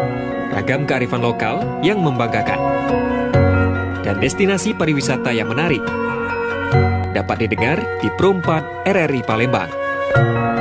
ragam kearifan lokal yang membanggakan, dan destinasi pariwisata yang menarik dapat didengar di Pro 4 RRI Palembang.